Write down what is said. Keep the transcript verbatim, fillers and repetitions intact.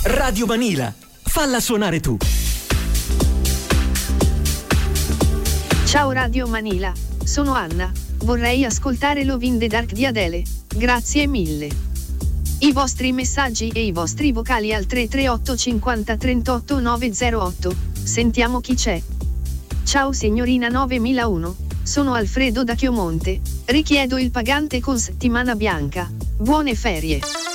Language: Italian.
Radio Manila, falla suonare tu. Ciao Radio Manila, sono Anna, vorrei ascoltare Love in the Dark di Adele, grazie mille. I vostri messaggi e i vostri vocali al tre tre otto cinquanta trentotto novecentotto, sentiamo chi c'è. Ciao signorina novemilauno, sono Alfredo da Chiomonte, richiedo il pagante con settimana bianca, buone ferie.